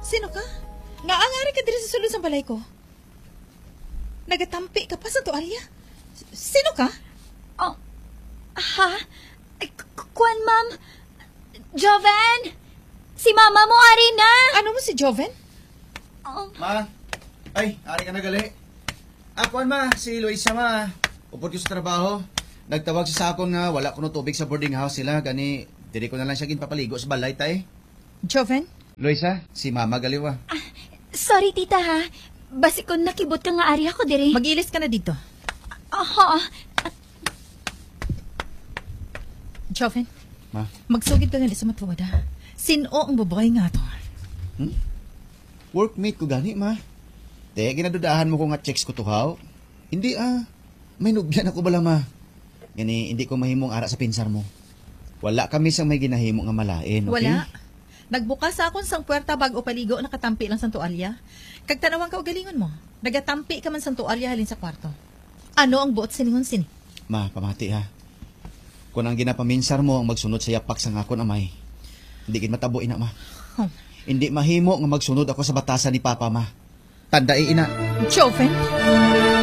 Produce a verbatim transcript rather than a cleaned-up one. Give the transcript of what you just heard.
Sino ka? Naangari ka diri sa sulod sa balay ko. Nagatampi ka pa sa tuwalya. Sino ka? Oh, ha? Ay, kuan, ma'am. Joven! Si mama mo, ari na! Ano mo si Joven? Oh. Ma, ay, ari ka na gali. Akuan ma, si Luisa ma. Upod ko sa trabaho. Nagtawag siya sa akon nga wala ko no tubig sa boarding house sila. Gani, diri ko na lang siya ginpapaligo sa balay tay. Joven? Luisa, si mama galiwa. Ah, sorry, tita, ha? Basi kung nakibot ka nga ari ako, diri. Mag-ilis ka na dito. Aha. Joven, Ma? magsugid ka nga sa matuwad ha. Sino ang babae nga to? Hmm? Workmate ko gani ma. Te, ginadudahan mo ko nga checks ko tuhaw. Hindi ah. May nubyan ako bala ma. Gani, hindi ko mahimong ara sa pinsar mo. Wala kami sang may ginahimo nga malain, okay? Wala. Nagbukas akon sang puwerta bago paligo, nakatampi lang sang tuwalya. Kag tanawang ka ugalingon mo. Nagatampi ka man sang tuwalya halin sa kwarto. Ano ang buot siningon sini? Ma, pamati ha. Kung ang ginapaminsar mo ang magsunod sa yapak sa ngakon amay, hindi gid matabo ina ma. Oh. Hindi mahimo nga magsunod ako sa batasan ni Papa ma. Tandai ina. Joven?